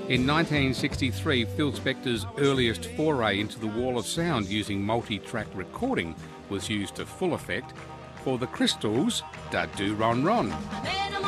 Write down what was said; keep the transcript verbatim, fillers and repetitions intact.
In nineteen sixty-three, Phil Spector's earliest foray into the wall of sound using multi-track recording was used to full effect for the Crystals' Da Do Ron Ron.